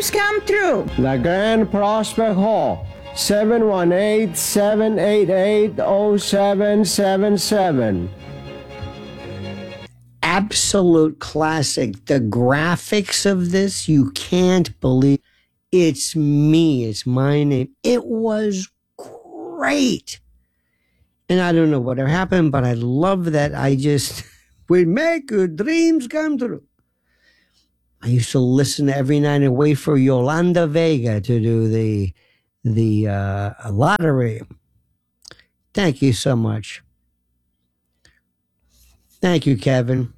dreams come true. The Grand Prospect Hall, 718-788-0777. Absolute classic. The graphics of this, you can't believe. It's me. It's my name. It was great. And I don't know what happened, but I love that we make your dreams come true. I used to listen every night and wait for Yolanda Vega to do the lottery. Thank you so much. Thank you, Kevin.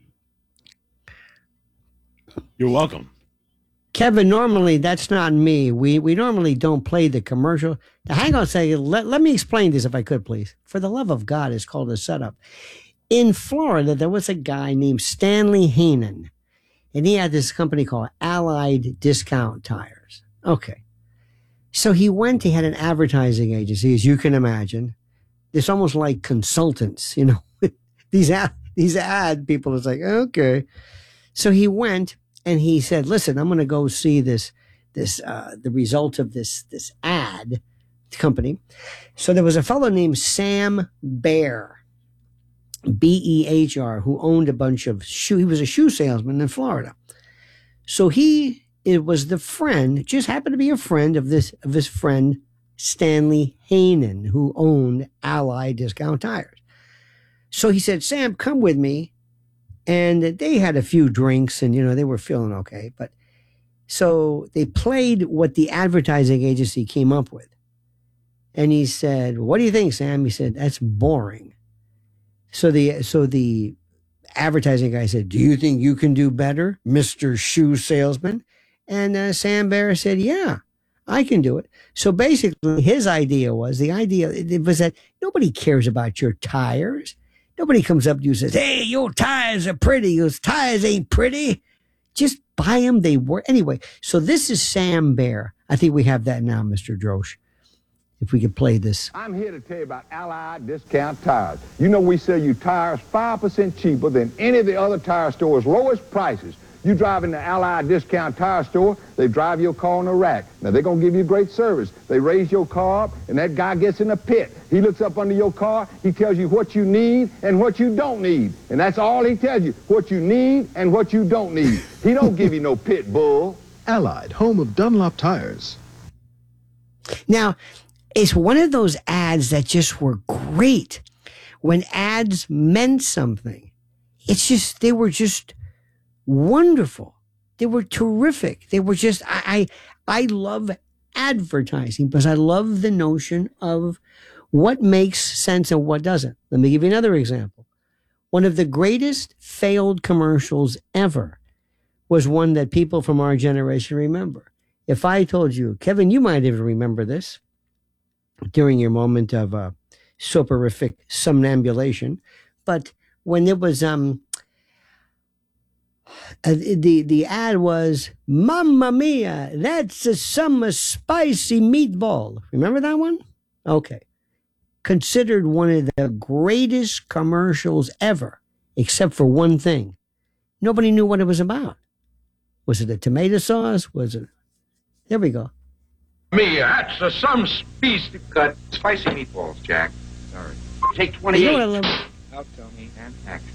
You're welcome. Kevin, normally that's not me. We normally don't play the commercial. Now, hang on a second. Let me explain this if I could, please. For the love of God, it's called a setup. In Florida, there was a guy named Stanley Hainan, and he had this company called Allied Discount Tires. Okay. So he had an advertising agency, as you can imagine. It's almost like consultants, these ad people. It's like, okay. So he went and he said, listen, I'm going to go see the result of this ad company. So there was a fellow named Sam Behr, Behr, who owned a bunch of he was a shoe salesman in Florida. So it was the friend, just happened to be a friend of his friend, Stanley Hainan, who owned Allied Discount Tires. So he said, Sam, come with me. And they had a few drinks and, they were feeling okay. But so they played what the advertising agency came up with. And he said, what do you think, Sam? He said, that's boring. So the advertising guy said, do you think you can do better, Mr. Shoe Salesman? And Sam Behr said, yeah, I can do it. So basically his idea was that nobody cares about your tires. Nobody comes up to you and says, hey, your tires are pretty. Your tires ain't pretty. Just buy them. They work. Anyway, so this is Sam Behr. I think we have that now, Mr. Drosh. If we could play this. I'm here to tell you about Allied Discount Tires. We sell you tires 5% cheaper than any of the other tire stores' lowest prices. You drive in the Allied Discount Tire store, they drive your car on a rack. Now, they're going to give you great service. They raise your car up, and that guy gets in a pit. He looks up under your car. He tells you what you need and what you don't need. And that's all he tells you, what you need and what you don't need. He don't give you no pit bull. Allied, home of Dunlop Tires. Now, it's one of those ads that just were great. When ads meant something, they were just wonderful. They were terrific. They were just, I love advertising because I love the notion of what makes sense and what doesn't. Let me give you another example. One of the greatest failed commercials ever was one that people from our generation remember. If I told you, Kevin, you might even remember this during your moment of soporific somnambulation, but when it was, the ad was, Mamma Mia, that's a summer spicy meatball. Remember that one? Okay. Considered one of the greatest commercials ever, except for one thing. Nobody knew what it was about. Was it a tomato sauce? There we go. Mia, that's a some spicy cut. Spicy meatballs, Jack. Sorry. Take 28. You know what I love? Out, Tony, and action.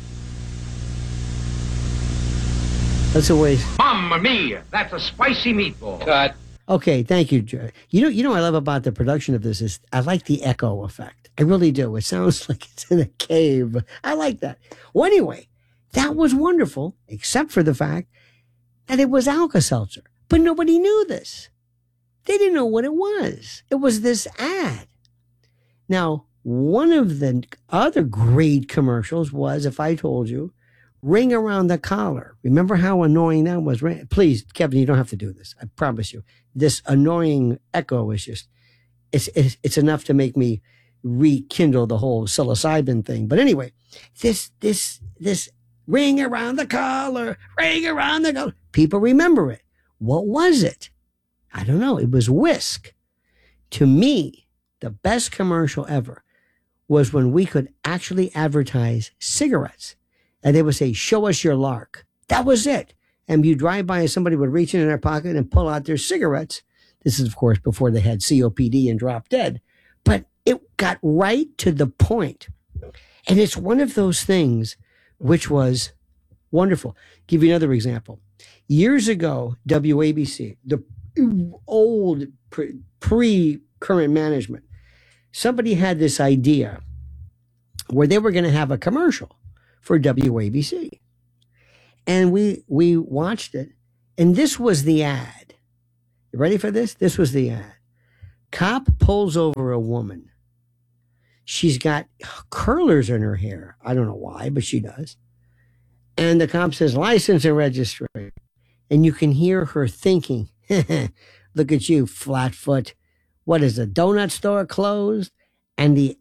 That's a waste. Mamma Mia, that's a spicy meatball. Cut. Okay, thank you, Joe. You know what I love about the production of this is I like the echo effect. I really do. It sounds like it's in a cave. I like that. Well, anyway, that was wonderful, except for the fact that it was Alka-Seltzer. But nobody knew this. They didn't know what it was. It was this ad. Now, one of the other great commercials was, if I told you, Ring Around the Collar. Remember how annoying that was? Please, Kevin, you don't have to do this. I promise you. This annoying echo is just, it's enough to make me rekindle the whole psilocybin thing. But anyway, this ring around the collar, ring around the collar. People remember it. What was it? I don't know. It was Whisk. To me, the best commercial ever was when we could actually advertise cigarettes. And they would say, show us your lark. That was it. and you drive by and somebody would reach in their pocket and pull out their cigarettes. This is, of course, before they had COPD and dropped dead. But it got right to the point. And it's one of those things which was wonderful. Give you another example. Years ago, WABC, the old pre-current management, somebody had this idea where they were going to have a commercial for WABC. And we watched it, and this was the ad. You ready for this? This was the ad. Cop pulls over a woman. She's got curlers in her hair. I don't know why, but she does. And the cop says, license and registration. And you can hear her thinking, look at you, flatfoot. What is the donut store closed? And the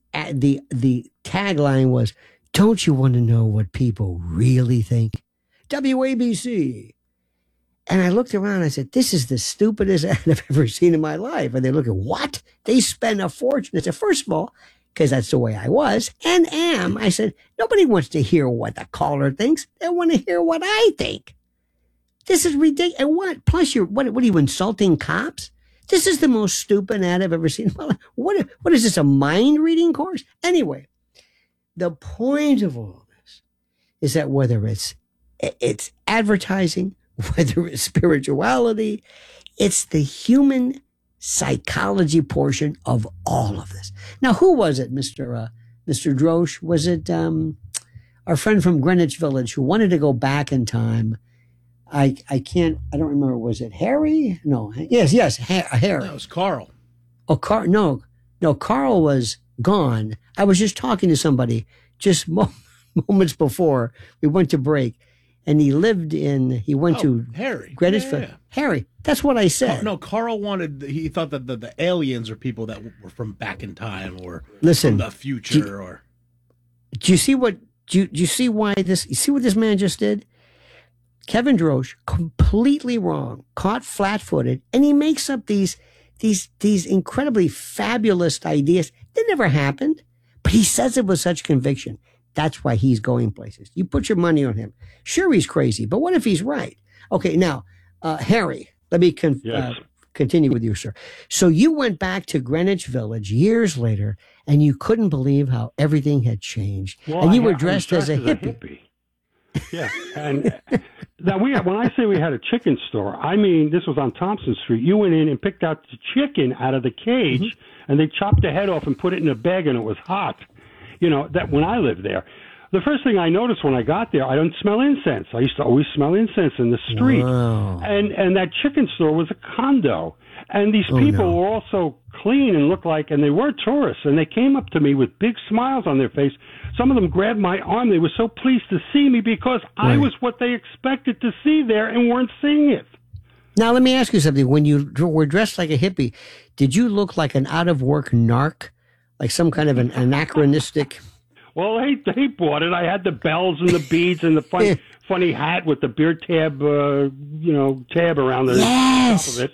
tagline was, don't you want to know what people really think? WABC. And I looked around and I said, this is the stupidest ad I've ever seen in my life. And they look at, what? They spend a fortune. I said, first of all, because that's the way I was and am, I said, nobody wants to hear what the caller thinks. They want to hear what I think. This is ridiculous. And what? Plus, what are you, insulting cops? This is the most stupid ad I've ever seen. What is this, a mind-reading course? Anyway, the point of all this is that whether it's advertising, whether it's spirituality, it's the human psychology portion of all of this. Now, who was it, Mr. Drosh? Was it our friend from Greenwich Village who wanted to go back in time? I don't remember. Was it Harry? No. Yes, Harry. That was Carl. Oh, no, Carl was gone. I was just talking to somebody just moments before we went to break, and he went to Harry. Greenwich Village. Yeah. Harry, that's what I said. No, Carl he thought that the aliens are people that were from back in time or Listen, from the future. Do you see what you see what this man just did? Kevin Drosh, completely wrong, caught flat-footed, and he makes up these incredibly fabulous ideas that never happened, but he says it with such conviction. That's why he's going places. You put your money on him. Sure, he's crazy, but what if he's right? Okay, now, Harry, let me continue with you, sir. So you went back to Greenwich Village years later, and you couldn't believe how everything had changed, and you were dressed as a hippie. Yeah, and when I say we had a chicken store, I mean this was on Thompson Street. You went in and picked out the chicken out of the cage, and they chopped the head off and put it in a bag, and it was hot. You know, that when I lived there, the first thing I noticed when I got there, I didn't smell incense. I used to always smell incense in the street. Wow. And that chicken store was a condo. And these people were also clean and looked like, and they were tourists, and they came up to me with big smiles on their face. Some of them grabbed my arm. They were so pleased to see me because I was what they expected to see there and weren't seeing it. Now, let me ask you something. When you were dressed like a hippie, did you look like an out-of-work narc? Like some kind of an anachronistic? Well, they bought it. I had the bells and the beads and the funny hat with the beer tab, tab around the top of it.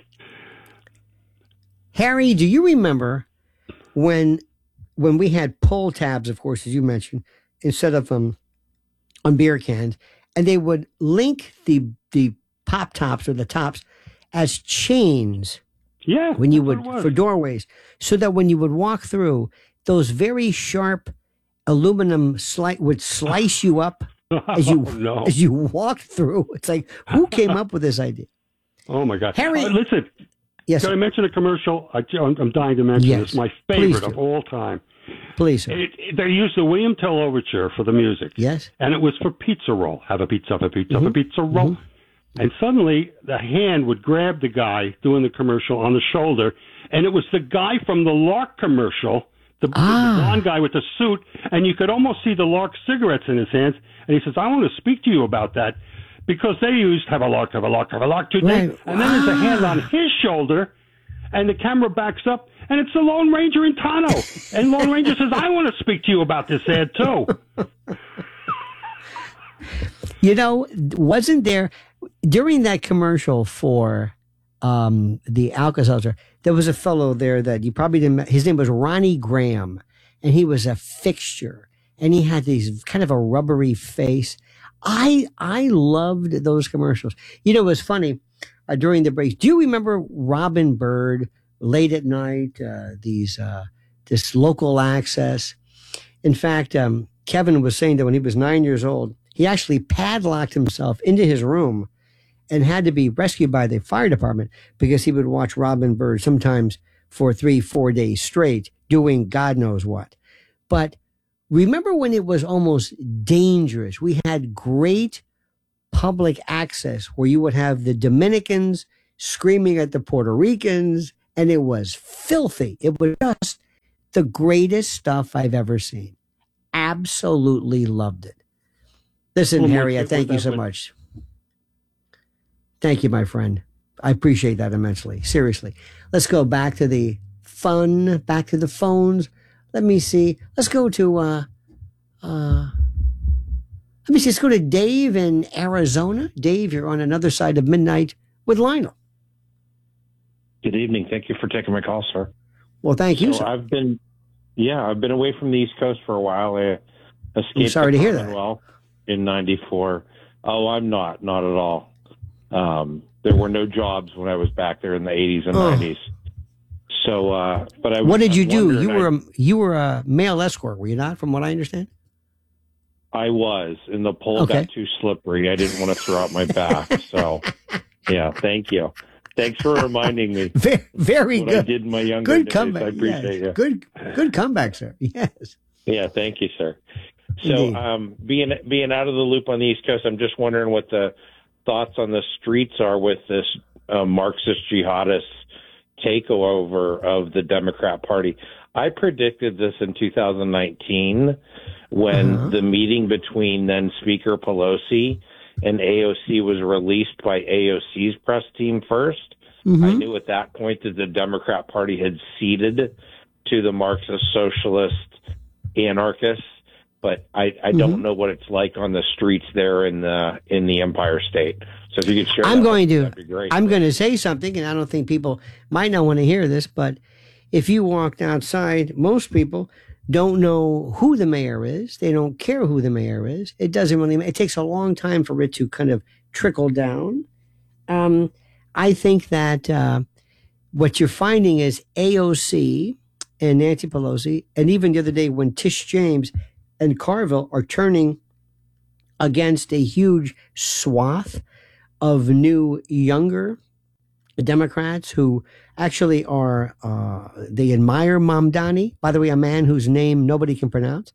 Harry, do you remember when we had pull tabs, of course, as you mentioned, instead of on beer cans, and they would link the pop tops or the tops as chains? Yeah, when you would for doorways, so that when you would walk through, those very sharp aluminum would slice you up as you walked through. It's like, who came up with this idea? Oh my God, Harry! Listen, yes, can I mention a commercial? I'm dying to mention this. My favorite of all time. Please, sir. They used the William Tell Overture for the music. Yes, and it was for pizza roll. Have a pizza, have a pizza, have a pizza roll. And suddenly, the hand would grab the guy doing the commercial on the shoulder, and it was the guy from the Lark commercial, the blonde guy with the suit, and you could almost see the Lark cigarettes in his hands. And he says, I want to speak to you about that, because they used have a Lark today. Right. And then there's a hand on his shoulder, and the camera backs up, and it's the Lone Ranger in Tano. And Lone Ranger says, I want to speak to you about this ad, too. You know, wasn't there... During that commercial for the Alka-Seltzer, there was a fellow there that you probably didn't. His name was Ronnie Graham, and he was a fixture. And he had these kind of a rubbery face. I loved those commercials. You know, it was funny during the breaks. Do you remember Robin Bird late at night? This local access. In fact, Kevin was saying that when he was 9 years old, he actually padlocked himself into his room and had to be rescued by the fire department because he would watch Robin Bird sometimes for 3-4 days straight doing God knows what. But remember when it was almost dangerous? We had great public access where you would have the Dominicans screaming at the Puerto Ricans, and it was filthy. It was just the greatest stuff I've ever seen. Absolutely loved it. Listen, Harry, I thank you so much. Thank you, my friend. I appreciate that immensely. Seriously. Let's go back to the fun, back to the phones. Let me see. Let's go to let's go to Dave in Arizona. Dave, you're on another side of midnight with Lionel. Good evening. Thank you for taking my call, sir. Well, thank you, so sir. I've been away from the East Coast for a while. I escaped I'm sorry to hear that. Commonwealth in '94. Oh, I'm not at all. There were no jobs when I was back there in the 80s and 90s. So, but what did you do? You were a male escort, were you not? From what I understand. I was, and the pole got too slippery. I didn't want to throw out my back. So, yeah, thank you. Thanks for reminding me. Very good. I did in my younger days. Comeback. I appreciate you. Good comeback, sir. Yes. Yeah, thank you, sir. So, being out of the loop on the East Coast, I'm just wondering what the thoughts on the streets are with this Marxist jihadist takeover of the Democrat Party. I predicted this in 2019 when the meeting between then Speaker Pelosi and AOC was released by AOC's press team first. I knew at that point that the Democrat Party had ceded to the Marxist socialist anarchists, but I don't know what it's like on the streets there in the Empire State. So if you could share that'd be great. I'm going to say something, and I don't think people might not want to hear this, but if you walked outside, most people don't know who the mayor is. They don't care who the mayor is. It doesn't really, it takes a long time for it to kind of trickle down. I think that what you're finding is AOC and Nancy Pelosi, and even the other day when Tish James and Carville are turning against a huge swath of new, younger Democrats who actually are, they admire Mamdani, by the way, a man whose name nobody can pronounce.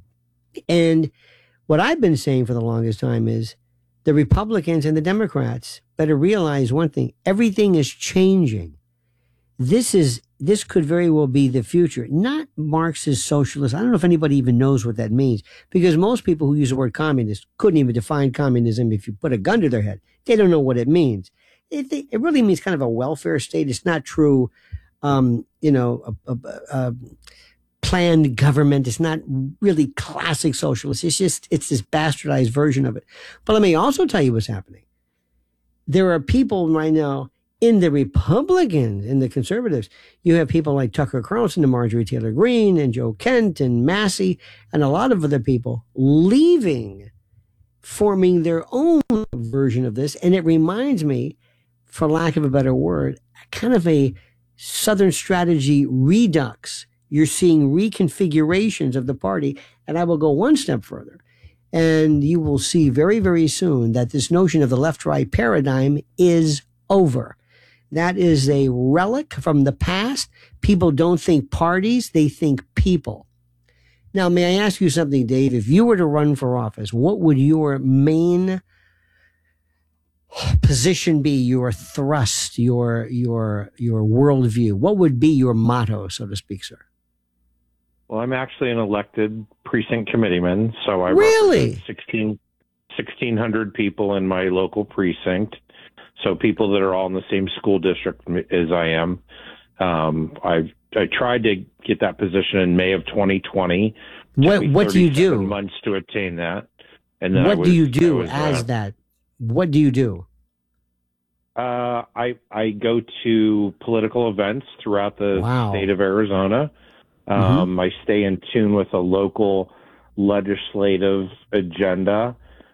And what I've been saying for the longest time is the Republicans and the Democrats better realize one thing: everything is changing. This could very well be the future, not Marxist socialist. I don't know if anybody even knows what that means, because most people who use the word communist couldn't even define communism if you put a gun to their head. They don't know what it means. It really means kind of a welfare state. It's not true, planned government. It's not really classic socialist. It's this bastardized version of it. But let me also tell you what's happening. There are people right now in the Republicans, in the conservatives. You have people like Tucker Carlson and Marjorie Taylor Greene and Joe Kent and Massey and a lot of other people leaving, forming their own version of this. And it reminds me, for lack of a better word, kind of a Southern strategy redux. You're seeing reconfigurations of the party. And I will go one step further. And you will see very, very soon that this notion of the left-right paradigm is over. That is a relic from the past. People don't think parties, they think people. Now, may I ask you something, Dave? If you were to run for office, what would your main position be, your thrust, your worldview? What would be your motto, so to speak, sir? Well, I'm actually an elected precinct committeeman, so I represent 1,600 people in my local precinct. So people that are all in the same school district as I am. I tried to get that position in May of 2020. What do you do? Months to attain that. And then what do you do as that? What do you do? I go to political events throughout the state of Arizona. I stay in tune with a local legislative agenda.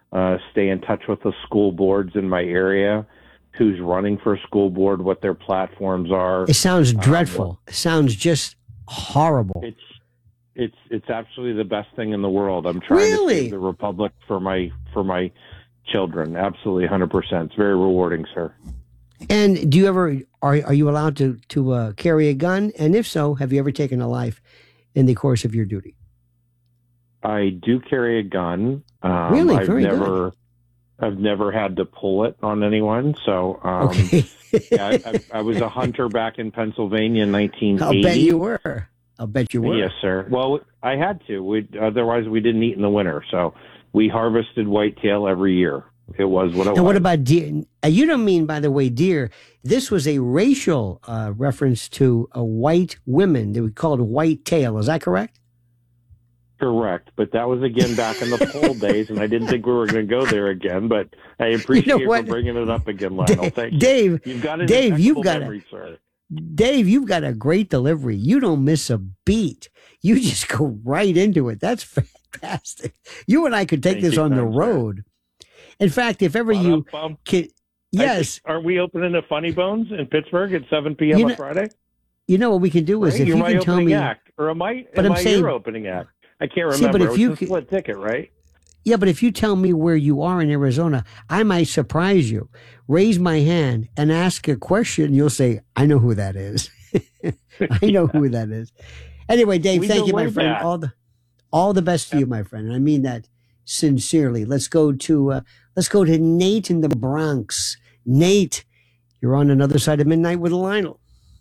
stay in touch with the school boards in my area, who's running for school board, what their platforms are. It sounds dreadful. It sounds just horrible. It's absolutely the best thing in the world. I'm trying to save the republic for my children. Absolutely, 100%. It's very rewarding, sir. And do you ever are you allowed to carry a gun? And if so, have you ever taken a life in the course of your duty? I do carry a gun. Really? Very good. I've never had to pull it on anyone. So, okay. Yeah, I was a hunter back in Pennsylvania in 1980. I'll bet you were. Yes, sir. Well, I had to. Otherwise, we didn't eat in the winter. So we harvested whitetail every year. It was what it was. And what about deer? You don't mean, by the way, deer. This was a racial reference to white women. They were called whitetail. Is that correct? Correct. But that was, again, back in the pole days, and I didn't think we were going to go there again. But I appreciate you for bringing it up again, Lionel. Thank you. Dave, you've got an Dave, memory, sir. Dave, you've got a great delivery. You don't miss a beat. You just go right into it. That's fantastic. You and I could take this on the road. In fact, if ever you can, yes. Are we opening a Funny Bones in Pittsburgh at 7 p.m. on Friday? You know what we can do is if you can tell me. Act, or am I your opening act? I can't remember. But if you it's a split ticket, right? Yeah, but if you tell me where you are in Arizona, I might surprise you. Raise my hand and ask a question. You'll say, I know who that is. I know who that is. Anyway, Dave, thank you, my friend. All the best to you, my friend. And I mean that sincerely. Let's go to Nate in the Bronx. Nate, you're on Another Side of Midnight with Lionel.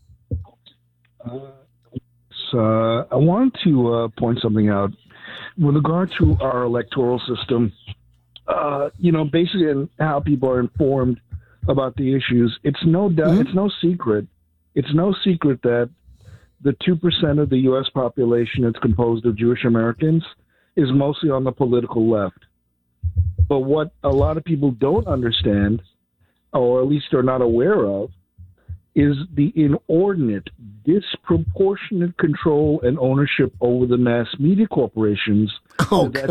I wanted to point something out with regard to our electoral system. Basically, and how people are informed about the issues. It's no secret. It's no secret that the 2% of the U.S. population that's composed of Jewish Americans is mostly on the political left. But what a lot of people don't understand, or at least are not aware of, is the inordinate, disproportionate control and ownership over the mass media corporations that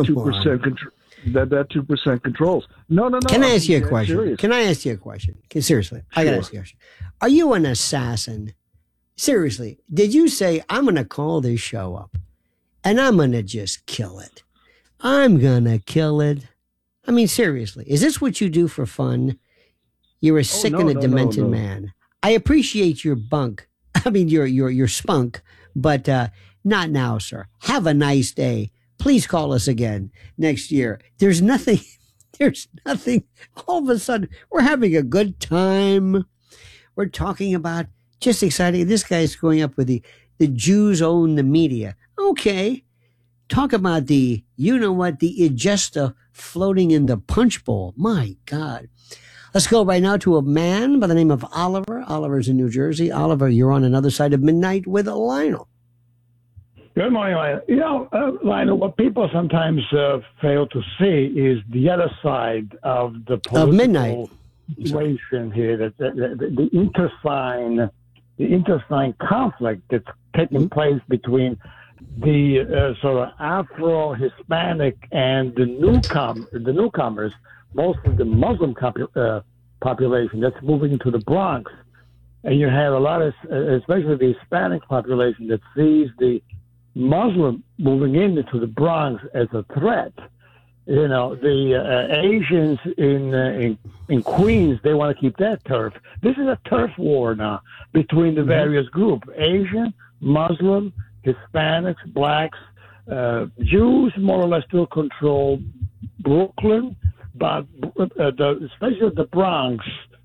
2% controls. No. Can I ask you a question? Serious. Can I ask you a question? Seriously, I got to ask you a question. Are you an assassin? Seriously, did you say, I'm going to call this show up and I'm going to just kill it? I'm going to kill it. I mean, seriously, is this what you do for fun? You're a sick and a demented man. I appreciate your your spunk, but not now, sir. Have a nice day. Please call us again next year. There's nothing. All of a sudden, we're having a good time. We're talking about just exciting. This guy's going up with the Jews own the media. Okay. Talk about the Egesta floating in the punch bowl. My God. Let's go right now to a man by the name of Oliver. Oliver's in New Jersey. Oliver, you're on Another Side of Midnight with Lionel. Good morning, Lionel. Lionel, what people sometimes fail to see is the other side of the political situation here, the intestine conflict that's taking place between the sort of Afro-Hispanic and the newcomers, mostly the Muslim population that's moving into the Bronx. And you have a lot of, especially the Hispanic population that sees the Muslim moving into the Bronx as a threat. You know, the Asians in Queens, they want to keep that turf. This is a turf war now between the various groups: Asian, Muslim, Hispanics, blacks, Jews. More or less still control Brooklyn, but especially the Bronx.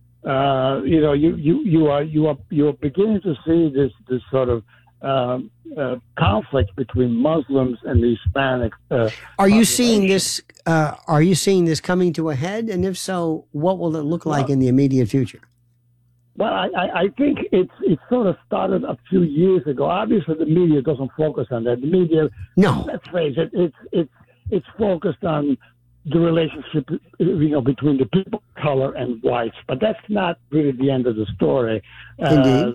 You are beginning to see this sort of conflict between Muslims and the Hispanic. Are you seeing this? Are you seeing this coming to a head? And if so, what will it look like in the immediate future? Well, I think it sort of started a few years ago. Obviously, the media doesn't focus on that. The media, let's face it, it's focused on the relationship, between the people of color and whites. But that's not really the end of the story. Indeed.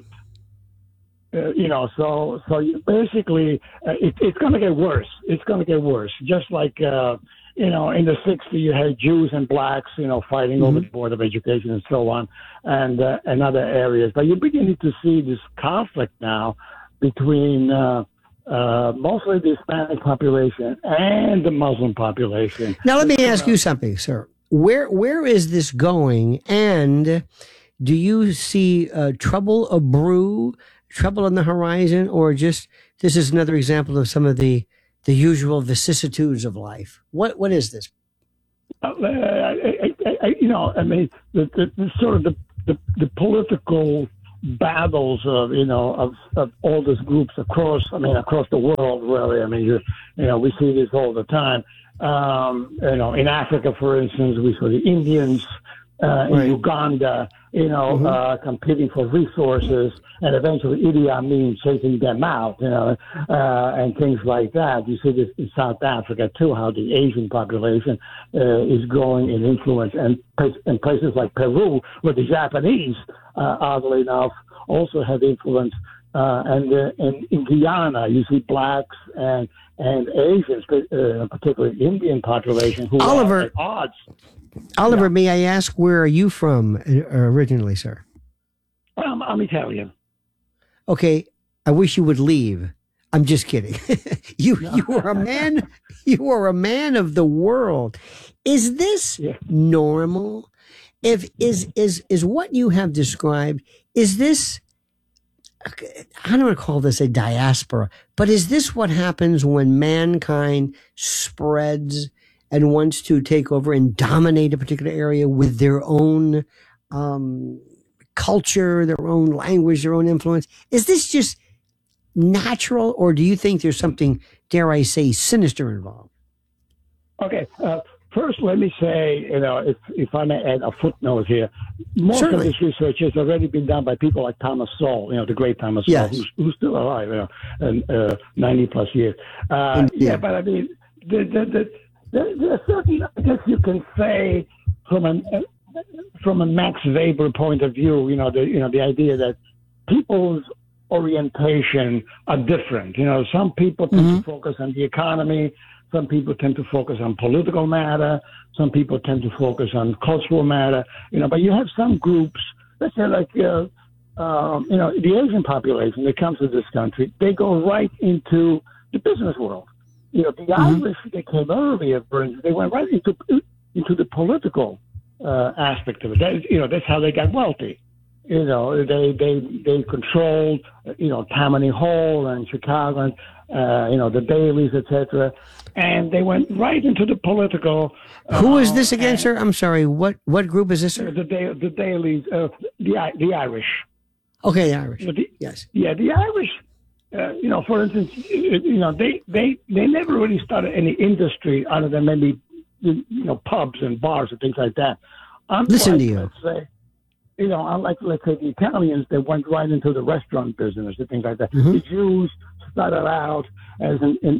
So you basically, it's going to get worse. It's going to get worse. Just like in the 60s, you had Jews and blacks, fighting over the Board of Education and so on, and other areas. But you're beginning to see this conflict now between mostly the Hispanic population and the Muslim population. Now, let me ask you something, sir. Where is this going? And do you see trouble trouble on the horizon, or just this is another example of some of the usual vicissitudes of life? What is this? The sort of the political battles of all these groups across the world, really. We see this all the time. In Africa, for instance, we saw the Indians in Uganda, competing for resources, and eventually Idi Amin chasing them out, and things like that. You see this in South Africa too, how the Asian population is growing in influence, and in places like Peru, where the Japanese, oddly enough, also have influence. And in Guyana, you see blacks and Asians, particularly Indian population, who are at odds. Oliver, may I ask, where are you from originally, sir? I'm Italian. Okay, I wish you would leave. I'm just kidding. You are a man. You are a man of the world. Is this normal? Is what you have described? Is this? I don't want to call this a diaspora, but is this what happens when mankind spreads and wants to take over and dominate a particular area with their own culture, their own language, their own influence? Is this just natural, or do you think there's something, dare I say, sinister involved? Okay. First, let me say, if I may add a footnote here, most of this research has already been done by people like Thomas Sowell, the great Thomas Sowell, who's still alive, 90 plus years. But I mean, there are certain, I guess you can say, from a Max Weber point of view, the idea that people's orientation are different. Some people tend to focus on the economy. Some people tend to focus on political matter. Some people tend to focus on cultural matter. But you have some groups, let's say like, the Asian population that comes to this country, they go right into the business world. The Irish that came earlier, for instance, they went right into the political aspect of it. That's how they got wealthy. They controlled, Tammany Hall and Chicago, and, the dailies, etc. And they went right into the political. Who is this again, sir? I'm sorry. What group is this, sir? The dailies, the Irish. Okay, the Irish. Yes. Yeah, the Irish. For instance, they never really started any industry other than maybe, pubs and bars and things like that. Listen to you. Let's say, unlike, let's say, the Italians, they went right into the restaurant business and things like that. The Jews started out as in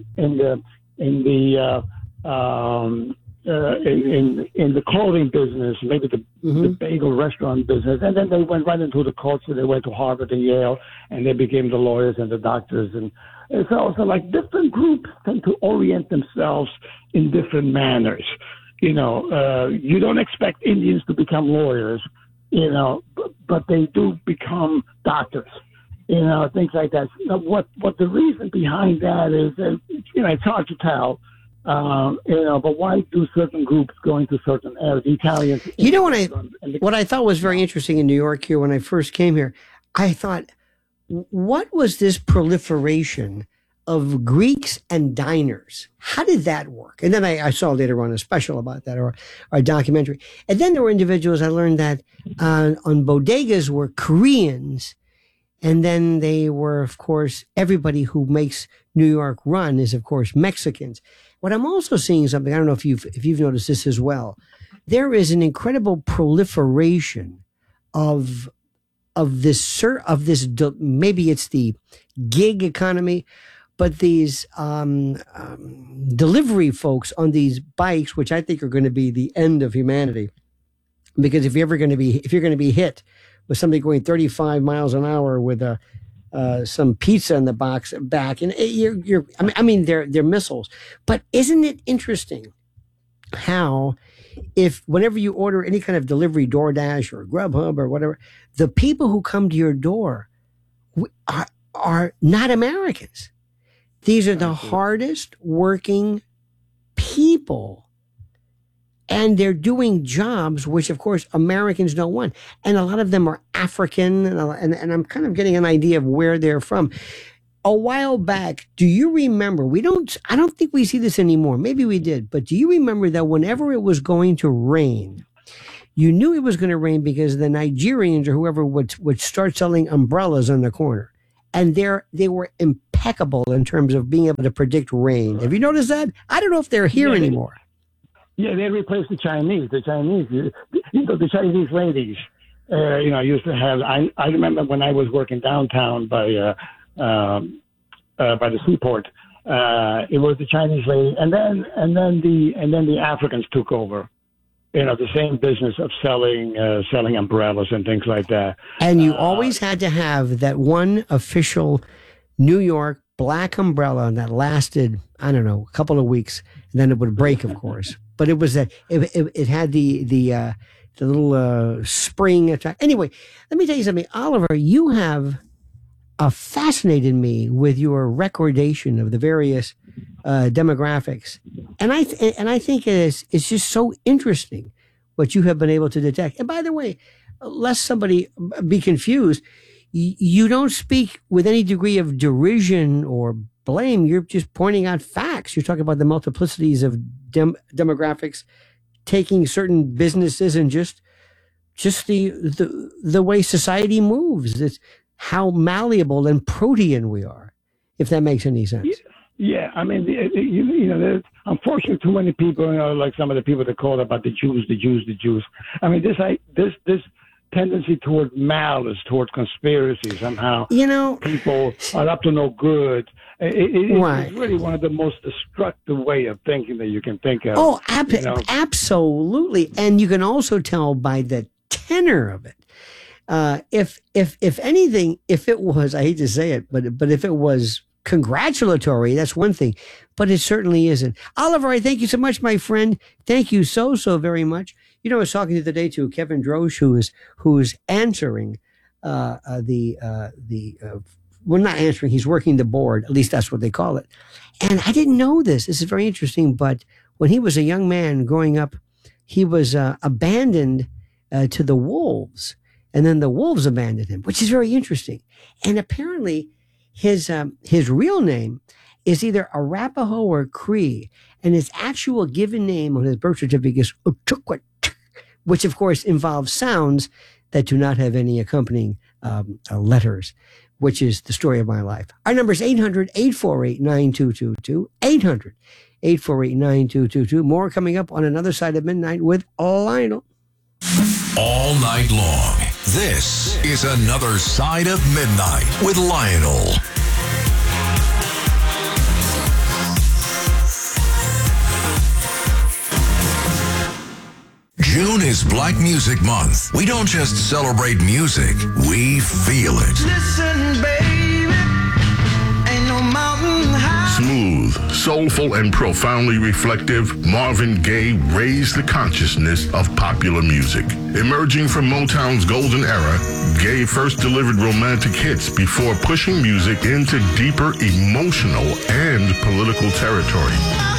the clothing business, maybe the bagel restaurant business, and then they went right into the culture. They went to Harvard and Yale, and they became the lawyers and the doctors, and so like different groups tend to orient themselves in different manners. You don't expect Indians to become lawyers, but they do become doctors. Things like that. What the reason behind that is, it's hard to tell. But why do certain groups go into certain areas? The Italians. What I thought was very interesting in New York here when I first came here, I thought, what was this proliferation of Greeks and diners? How did that work? And then I saw later on a special about that, or a documentary. And then there were individuals, I learned that on bodegas were Koreans. And then they were, of course, everybody who makes New York run is, of course, Mexicans. What I'm also seeing something, I don't know if you've noticed this as well. There is an incredible proliferation of this, maybe it's the gig economy, but these delivery folks on these bikes, which I think are going to be the end of humanity, because if you're going to be hit with somebody going 35 miles an hour with some pizza in the back, and they're missiles. But isn't it interesting how if whenever you order any kind of delivery, DoorDash or Grubhub or whatever, the people who come to your door are not Americans. These are the hardest working people. And they're doing jobs which, of course, Americans don't want. And a lot of them are African, and I'm kind of getting an idea of where they're from. A while back, do you remember, I don't think we see this anymore. Maybe we did, but do you remember that whenever it was going to rain, you knew it was going to rain because the Nigerians or whoever would start selling umbrellas on the corner. And they were impeccable in terms of being able to predict rain. Have you noticed that? I don't know if they're here anymore. Yeah, they replaced the Chinese. The Chinese ladies, used to have. I remember when I was working downtown by the seaport. It was the Chinese lady, and then the Africans took over. The same business of selling umbrellas and things like that. And you always had to have that one official New York black umbrella that lasted, I don't know, a couple of weeks, and then it would break, of course. But it was that it had the little spring attack. Anyway, let me tell you something, Oliver. You have fascinated me with your recordation of the various demographics, and I think it's just so interesting what you have been able to detect. And by the way, lest somebody be confused, you don't speak with any degree of derision or blame. You're just pointing out facts. You're talking about the multiplicities of demographics, taking certain businesses and just the way society moves. It's how malleable and protean we are, if that makes any sense. Yeah, I mean, there's unfortunately too many people, like some of the people that call about the Jews. I mean, this tendency toward malice, toward conspiracy, somehow. People are up to no good. It's really one of the most destructive way of thinking that you can think of. Oh, absolutely. And you can also tell by the tenor of it. If anything, if it was, I hate to say it, but if it was congratulatory, that's one thing, but it certainly isn't. Oliver, I thank you so much, my friend. Thank you so very much. I was talking the other day to Kevin Drosch, who's answering well, not answering, he's working the board, at least that's what they call it. And I didn't know this. This is very interesting, but when he was a young man growing up, he was abandoned to the wolves. And then the wolves abandoned him, which is very interesting. And apparently his real name is either Arapaho or Cree, and his actual given name on his birth certificate is Utukwa, which of course involves sounds that do not have any accompanying letters, which is the story of my life. Our number is 800-848-9222, 800-848-9222. More coming up on Another Side of Midnight with Lionel. All night long. This is Another Side of Midnight with Lionel. June is Black Music Month. We don't just celebrate music, we feel it. Listen, baby, ain't no mountain high. Smooth, soulful, and profoundly reflective, Marvin Gaye raised the consciousness of popular music. Emerging from Motown's golden era, Gaye first delivered romantic hits before pushing music into deeper emotional and political territory.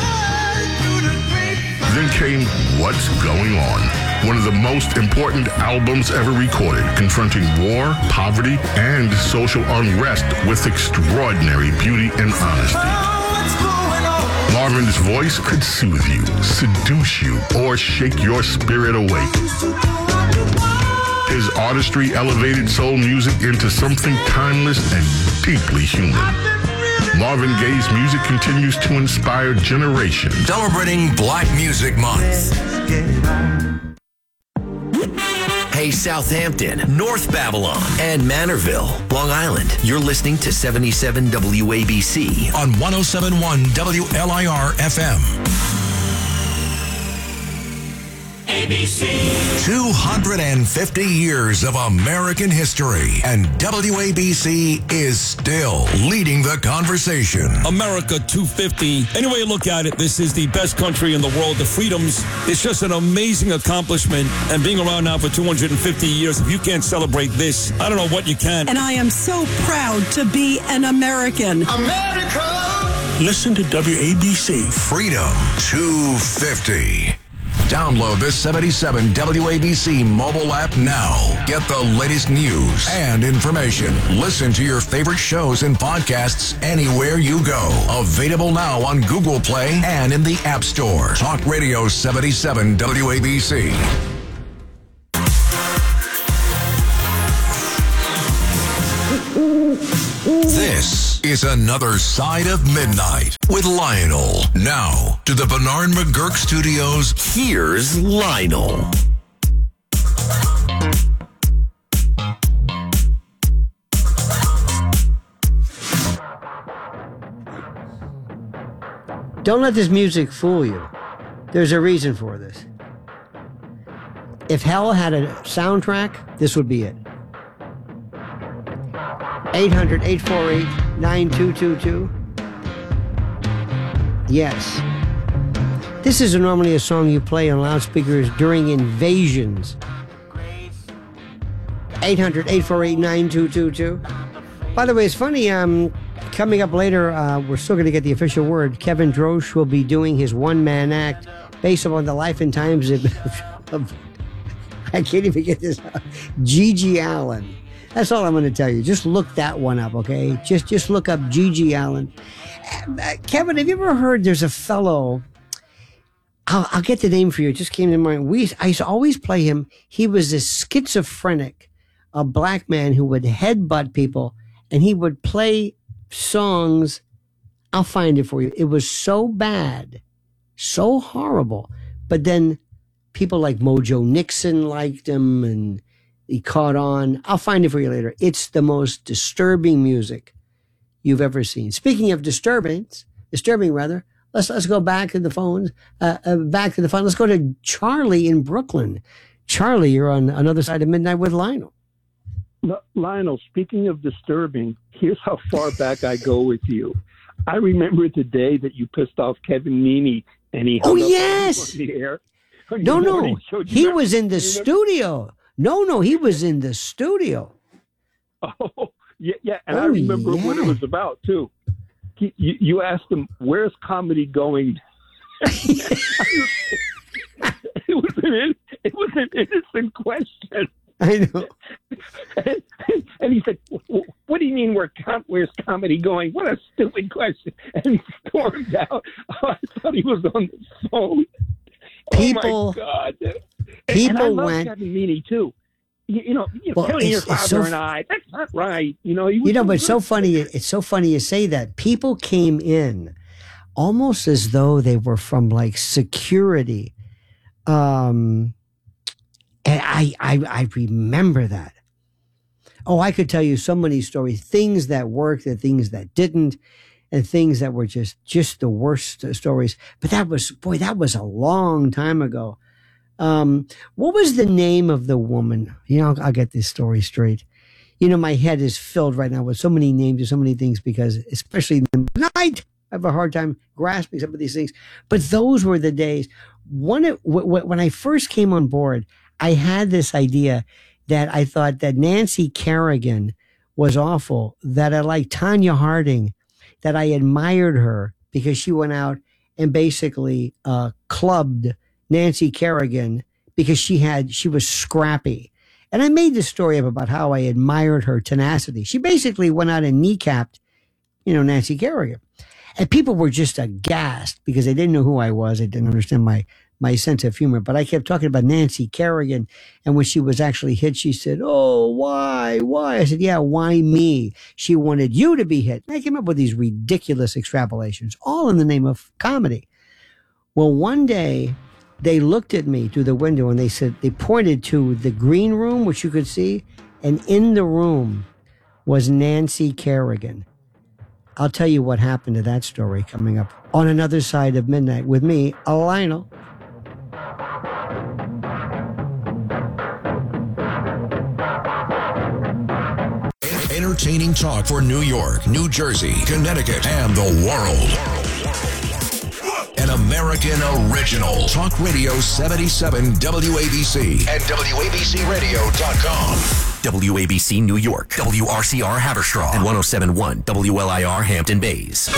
Then came What's Going On, one of the most important albums ever recorded, confronting war, poverty, and social unrest with extraordinary beauty and honesty. Marvin's voice could soothe you, seduce you, or shake your spirit awake. His artistry elevated soul music into something timeless and deeply human. Marvin Gaye's music continues to inspire generations. Celebrating Black Music Month. Hey, Southampton, North Babylon, and Manorville, Long Island. You're listening to 77 WABC on 107.1 WLIR FM. WABC. 250 years of American history, and WABC is still leading the conversation. America 250. Any way you look at it, this is the best country in the world. The freedoms, it's just an amazing accomplishment. And being around now for 250 years, if you can't celebrate this, I don't know what you can. And I am so proud to be an American. America! Listen to WABC. Freedom 250. Download the 77 WABC mobile app now. Get the latest news and information. Listen to your favorite shows and podcasts anywhere you go. Available now on Google Play and in the App Store. Talk Radio 77 WABC. This is Another Side of Midnight with Lionel. Now to the Bernard McGurk Studios. Here's Lionel. Don't let this music fool you. There's a reason for this. If hell had a soundtrack, this would be it. 800-848-9222. Yes. This is normally a song you play on loudspeakers during invasions. 800-848-9222. By the way, it's funny, coming up later, we're still going to get the official word. Kevin Drosch will be doing his one-man act based upon the life and times of I can't even get this out. Gigi Allen. That's all I'm going to tell you. Just look that one up, okay? Just look up Gigi Allen. Kevin, have you ever heard there's a fellow, I'll get the name for you. It just came to mind. I used to always play him. He was a schizophrenic, a black man who would headbutt people, and he would play songs. I'll find it for you. It was so bad, so horrible. But then people like Mojo Nixon liked him, and he caught on. I'll find it for you later. It's the most disturbing music you've ever seen. Speaking of disturbing, let's go back to the phones. Let's go to Charlie in Brooklyn. Charlie, you're on Another Side of Midnight with Lionel. No, Lionel, speaking of disturbing, here's how far back I go with you. I remember the day that you pissed off Kevin Meaney and he hung up on the air. No. He was in the studio. No, he was in the studio. Oh, yeah. And I remember what it was about, too. You asked him, where's comedy going? It was an innocent question. I know. And he said, what do you mean where's comedy going? What a stupid question. And he stormed out. Oh, I thought he was on the phone. Oh, my God. People and I love went. Kevin Meaney too. Killing your father and I. That's not right. But it's so funny. It's so funny you say that. People came in almost as though they were from like security. And I remember that. Oh, I could tell you so many stories. Things that worked and things that didn't, and things that were just the worst stories. But that was a long time ago. What was the name of the woman? I'll get this story straight. My head is filled right now with so many names and so many things because, especially in the night, I have a hard time grasping some of these things. But those were the days. When I first came on board, I had this idea that I thought that Nancy Kerrigan was awful, that I liked Tanya Harding, that I admired her because she went out and basically clubbed Nancy Kerrigan because she was scrappy. And I made this story up about how I admired her tenacity. She basically went out and kneecapped, Nancy Kerrigan. And people were just aghast because they didn't know who I was. They didn't understand my sense of humor. But I kept talking about Nancy Kerrigan. And when she was actually hit, she said, "Oh, why? I said, "Yeah, why me? She wanted you to be hit." And I came up with these ridiculous extrapolations, all in the name of comedy. Well, one day, they looked at me through the window and they pointed to the green room, which you could see. And in the room was Nancy Kerrigan. I'll tell you what happened to that story coming up on Another Side of Midnight with me, Lionel. entertaining talk for New York, New Jersey, Connecticut, and the world. An American original. Talk Radio 77 WABC and WABCRadio.com. WABC New York, WRCR Haverstraw, and 107.1 WLIR Hampton Bays.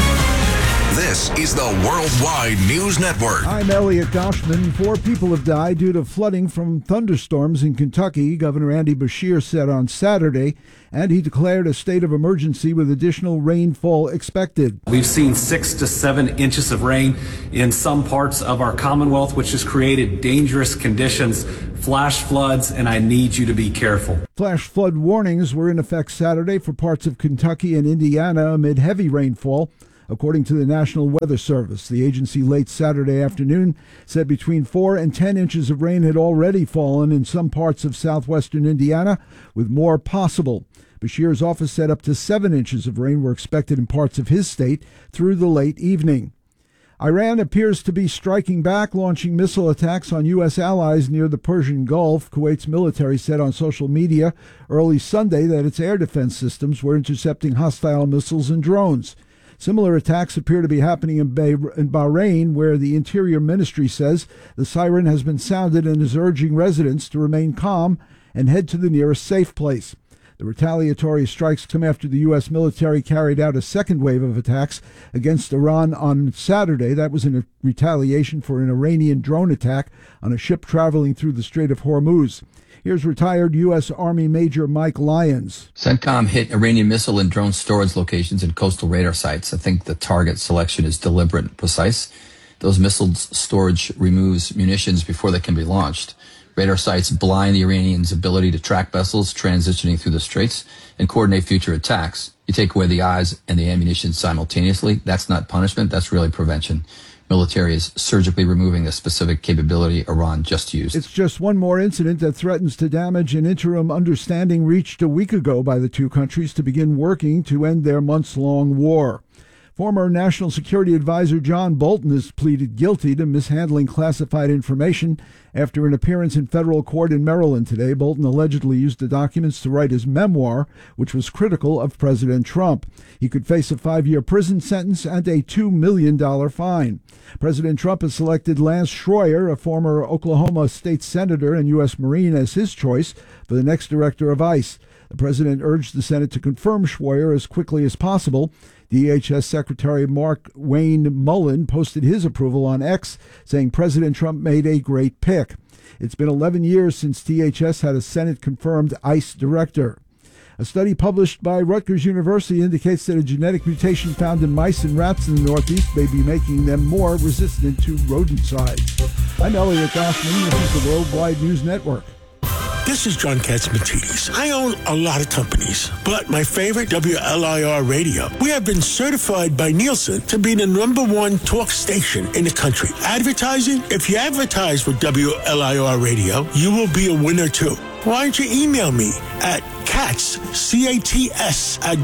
This is the Worldwide News Network. I'm Elliot Goshman. 4 people have died due to flooding from thunderstorms in Kentucky, Governor Andy Beshear said on Saturday, and he declared a state of emergency with additional rainfall expected. We've seen 6 to 7 inches of rain in some parts of our Commonwealth, which has created dangerous conditions, flash floods, and I need you to be careful. Flash flood warnings were in effect Saturday for parts of Kentucky and Indiana amid heavy rainfall. According to the National Weather Service, the agency late Saturday afternoon said between 4 and 10 inches of rain had already fallen in some parts of southwestern Indiana, with more possible. Beshear's office said up to 7 inches of rain were expected in parts of his state through the late evening. Iran appears to be striking back, launching missile attacks on U.S. allies near the Persian Gulf. Kuwait's military said on social media early Sunday that its air defense systems were intercepting hostile missiles and drones. Similar attacks appear to be happening in Bahrain, where the Interior Ministry says the siren has been sounded and is urging residents to remain calm and head to the nearest safe place. The retaliatory strikes come after the U.S. military carried out a second wave of attacks against Iran on Saturday. That was in retaliation for an Iranian drone attack on a ship traveling through the Strait of Hormuz. Here's retired U.S. Army Major Mike Lyons. CENTCOM hit Iranian missile and drone storage locations and coastal radar sites. I think the target selection is deliberate and precise. Those missile storage removes munitions before they can be launched. Radar sites blind the Iranians' ability to track vessels transitioning through the straits and coordinate future attacks. You take away the eyes and the ammunition simultaneously. That's not punishment. That's really prevention. Military is surgically removing the specific capability Iran just used. It's just one more incident that threatens to damage an interim understanding reached a week ago by the two countries to begin working to end their months-long war. Former National Security Advisor John Bolton has pleaded guilty to mishandling classified information after an appearance in federal court in Maryland today. Bolton allegedly used the documents to write his memoir, which was critical of President Trump. He could face a 5-year prison sentence and a $2 million fine. President Trump has selected Lance Schroyer, a former Oklahoma state senator and U.S. Marine, as his choice for the next director of ICE. The president urged the Senate to confirm Schroyer as quickly as possible. DHS Secretary Mark Wayne Mullen posted his approval on X, saying President Trump made a great pick. It's been 11 years since DHS had a Senate-confirmed ICE director. A study published by Rutgers University indicates that a genetic mutation found in mice and rats in the Northeast may be making them more resistant to rodenticides. I'm Elliot Goshman. This is the Worldwide News Network. This is John Katzmatidis. I own a lot of companies, but my favorite, WLIR Radio. We have been certified by Nielsen to be the #1 talk station in the country. Advertising? If you advertise with WLIR Radio, you will be a winner too. Why don't you email me at Katz, C-A-T-S, at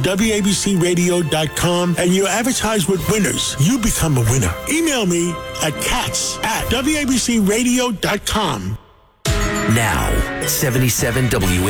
WABCRadio.com, and you advertise with winners. You become a winner. Email me at Katz at WABCRadio.com. Now, 77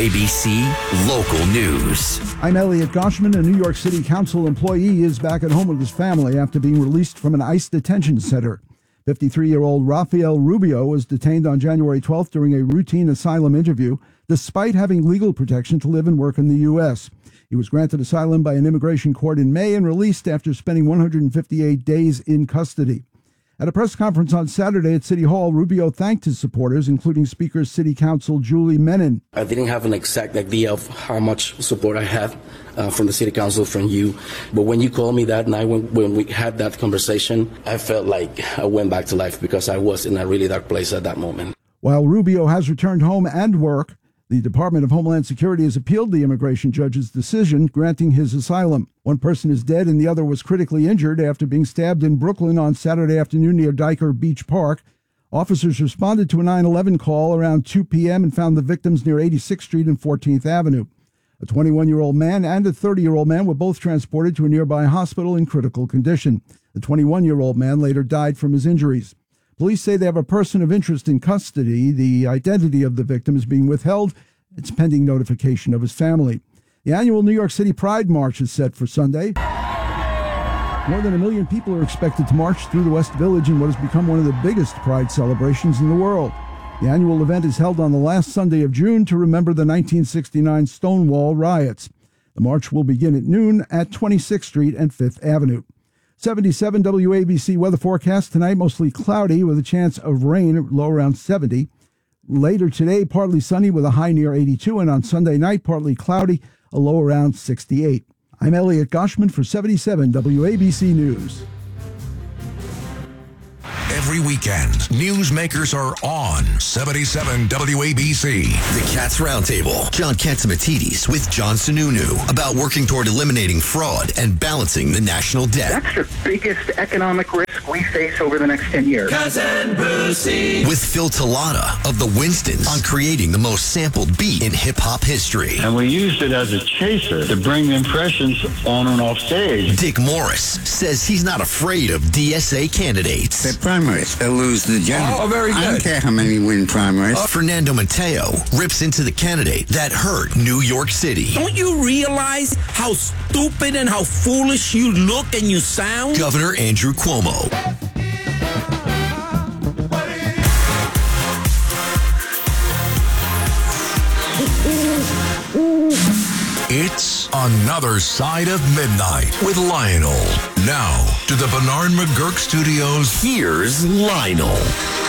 WABC Local News. I'm Elliot Goshman. A New York City Council employee is back at home with his family after being released from an ICE detention center. 53-year-old Rafael Rubio was detained on January 12th during a routine asylum interview, despite having legal protection to live and work in the U.S. He was granted asylum by an immigration court in May and released after spending 158 days in custody. At a press conference on Saturday at City Hall, Rubio thanked his supporters, including Speaker City Council Julie Menin. I didn't have an exact idea of how much support I had from the City Council, from you. But when you called me that night, when we had that conversation, I felt like I went back to life because I was in a really dark place at that moment. While Rubio has returned home and work, the Department of Homeland Security has appealed the immigration judge's decision granting his asylum. One person is dead and the other was critically injured after being stabbed in Brooklyn on Saturday afternoon near Dyker Beach Park. Officers responded to a 911 call around 2 p.m. and found the victims near 86th Street and 14th Avenue. A 21-year-old man and a 30-year-old man were both transported to a nearby hospital in critical condition. The 21-year-old man later died from his injuries. Police say they have a person of interest in custody. The identity of the victim is being withheld. It's pending notification of his family. The annual New York City Pride March is set for Sunday. More than 1 million people are expected to march through the West Village in what has become one of the biggest Pride celebrations in the world. The annual event is held on the last Sunday of June to remember the 1969 Stonewall riots. The march will begin at noon at 26th Street and 5th Avenue. 77 WABC weather forecast tonight, mostly cloudy with a chance of rain, low around 70. Later today, partly sunny with a high near 82, and on Sunday night, partly cloudy, a low around 68. I'm Elliot Goshman for 77 WABC News. Every weekend, newsmakers are on 77 WABC. The Cats Roundtable. John Catsimatidis with John Sununu about working toward eliminating fraud and balancing the national debt. That's the biggest economic risk we face over the next 10 years. Cousin Brucey. With Phil Tallada of the Winstons on creating the most sampled beat in hip-hop history. And we used it as a chaser to bring impressions on and off stage. Dick Morris says he's not afraid of DSA candidates. The primaries, they'll lose the general. Oh, very good. I don't care how many win primaries. Fernando Mateo rips into the candidate that hurt New York City. Don't you realize how stupid and how foolish you look and you sound? Governor Andrew Cuomo. It's Another Side of Midnight with Lionel. Now, to the Bernard McGurk Studios, here's Lionel.